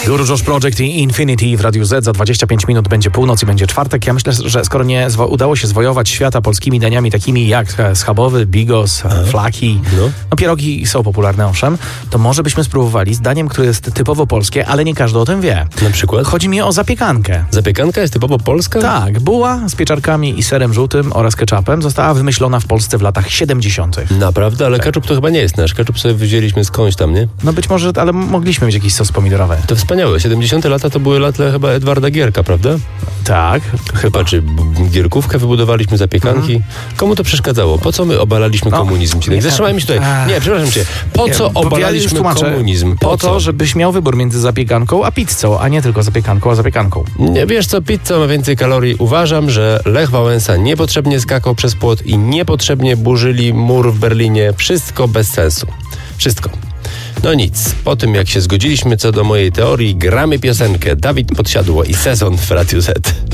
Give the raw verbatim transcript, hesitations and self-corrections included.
Guru Josh Project i Infinity w Radiu Z. Za dwadzieścia pięć minut będzie północ i będzie czwartek. Ja myślę, że skoro nie zwo- udało się zwojować świata polskimi daniami takimi jak schabowy, bigos, Aha. flaki, no. no pierogi są popularne, owszem, to może byśmy spróbowali z daniem, które jest typowo polskie, ale nie każdy o tym wie. Na przykład? Chodzi mi o zapiekankę. Zapiekanka jest typowo polska? Tak. Buła z pieczarkami i serem żółtym oraz ketchupem została wymyślona w Polsce w latach siedemdziesiątych. Naprawdę? Ale tak. Ketchup to chyba nie jest nasz. Ketchup sobie wzięliśmy skądś tam, nie? No być może, ale mogliśmy mieć jakiś sos pomidorowy. To wspaniałe. siedemdziesiąte lata to były lata chyba Edwarda Gierka, prawda? Tak. Chyba, czy Gierkówkę wybudowaliśmy, zapiekanki. Mhm. Komu to przeszkadzało? Po co my obalaliśmy no, komunizm? Nie, Zatrzymajmy się tutaj. Nie, przepraszam cię. Po co nie, obalaliśmy ja komunizm? Po, po to, żebyś miał wybór między zapiekanką a pizzą, a nie tylko zapiekanką, a zapiekanką. Nie, wiesz co, pizza ma więcej kalorii. Uważam, że Lech Wałęsa niepotrzebnie skakał przez płot i niepotrzebnie burzyli mur w Berlinie. Wszystko bez sensu. Wszystko. No nic, po tym jak się zgodziliśmy co do mojej teorii, gramy piosenkę Dawid Podsiadło i Sezon w Radiu Z.